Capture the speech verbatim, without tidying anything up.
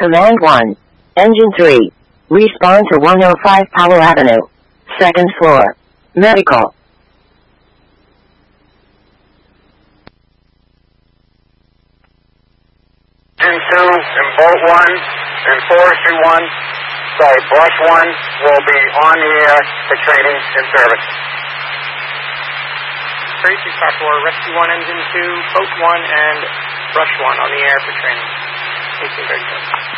Command one. Engine three. Respawn to one oh five Powell Avenue. Second floor. Medical. Engine two and boat one and forestry one, sorry, brush one will be on the air for training and service. Tracy, Star four, rescue one, engine two, boat one, and brush one on the air for training. eighteen thirty-seven.